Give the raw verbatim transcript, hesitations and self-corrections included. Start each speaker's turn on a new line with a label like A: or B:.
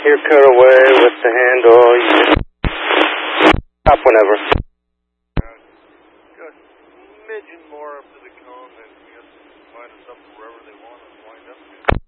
A: You cut away with the handle. You just stop whenever.
B: Just smidgen more up to the cone, then just wind us up wherever they want us to wind up to.